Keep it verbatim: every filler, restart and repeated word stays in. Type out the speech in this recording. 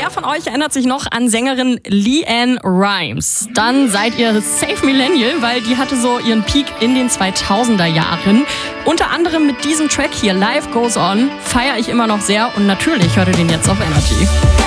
Wer von euch erinnert sich noch an Sängerin LeAnn Rimes? Dann seid ihr safe Millennial, weil die hatte so ihren Peak in den zweitausender Jahren. Unter anderem mit diesem Track hier, Life Goes On, feiere ich immer noch sehr und natürlich hört ihr den jetzt auf Energy.